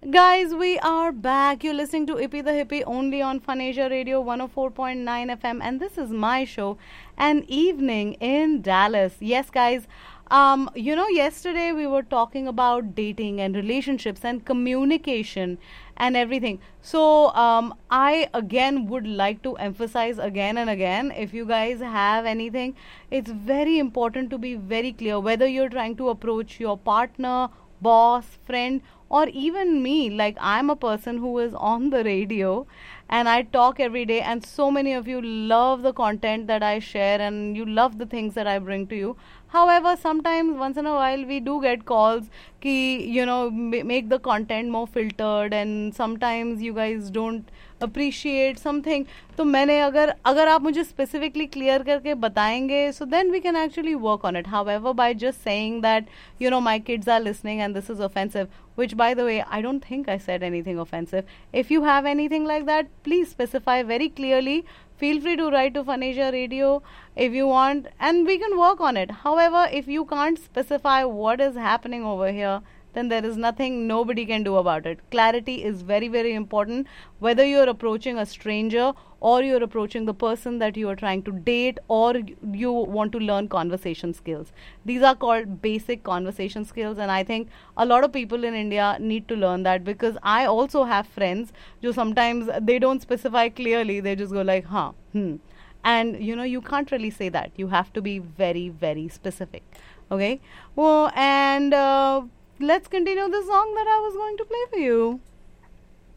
Guys, we are back. You're listening to Ippy the Hippie only on Fun Asia Radio 104.9 FM, and this is my show, An Evening in Dallas. Yes, guys. Yesterday we were talking about dating and relationships and communication and everything. So, I again would like to emphasize again and again, if you guys have anything, it's very important to be very clear whether you're trying to approach your partner, boss, friend, or even me. Like, I'm a person who is on the radio and I talk every day, and so many of you love the content that I share and you love the things that I bring to you. However, sometimes once in a while we do get calls ki, make the content more filtered, and sometimes you guys don't appreciate something. तो मैंने अगर आप मुझे specifically clear करके बताएंगे, so then we can actually work on it. However, by just saying that my kids are listening and this is offensive, which by the way I don't think I said anything offensive. If you have anything like that, please specify very clearly. Feel free to write to Fun Asia Radio if you want, and we can work on it. However, if you can't specify what is happening over here, then there is nothing nobody can do about it. Clarity is very, very important, whether you're approaching a stranger or you're approaching the person that you are trying to date, or you want to learn conversation skills. These are called basic conversation skills, and I think a lot of people in India need to learn that, because I also have friends who sometimes they don't specify clearly, they just go like, huh, and you can't really say that. You have to be very, very specific. Okay, well, and let's continue the song that I was going to play for you.